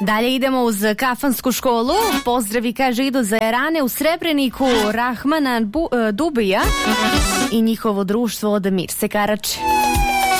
Dalje idemo uz kafansku školu. Pozdravi, kaže, idu za Jarane u Srebreniku, Rahmana Dubija i njihovo društvo od Mirse Karač.